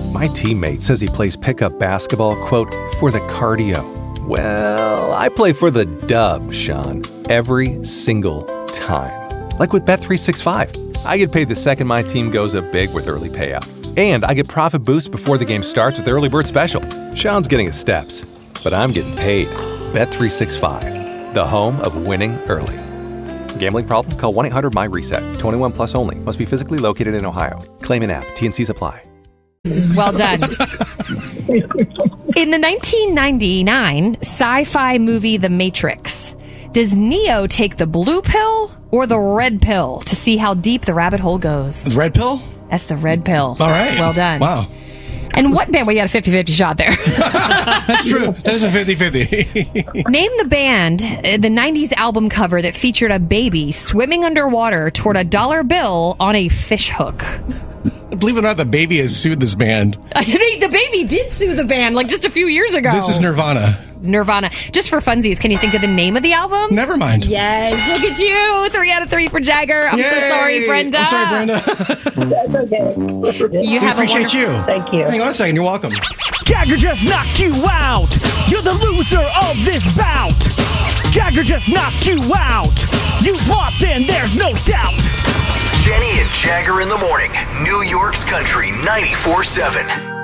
My teammate says he plays pickup basketball, quote, for the cardio. Well, I play for the dub, Sean, every single time. Like with Bet365. I get paid the second my team goes up big with early payout. And I get profit boost before the game starts with the early bird special. Sean's getting his steps, but I'm getting paid. Bet365, the home of winning early. Gambling problem? Call 1-800-MY-RESET. 21 plus only. Must be physically located in Ohio. Claim an app. T&Cs apply. Well done. In the 1999 sci-fi movie The Matrix, does Neo take the blue pill or the red pill to see how deep the rabbit hole goes? The red pill? That's the red pill. All right. Well done. Wow. And what band? We got a 50-50 shot there. That's true. That is a 50-50. Name the band, the 90s album cover that featured a baby swimming underwater toward a dollar bill on a fish hook. Believe it or not, the baby has sued this band. The baby did sue the band like just a few years ago. This is Nirvana. Nirvana. Just for funsies, can you think of the name of the album? Never mind. Yes, look at you. 3 out of 3 for Jagger. I'm so sorry, Brenda. I'm sorry, Brenda. That's okay. You have appreciate you. Thank you. Hang on a second. You're welcome. Jagger just knocked you out. You're the loser of this bout. Jagger just knocked you out. You've lost and there's no doubt. Jenny and Jagger in the morning. New York's Country 94.7.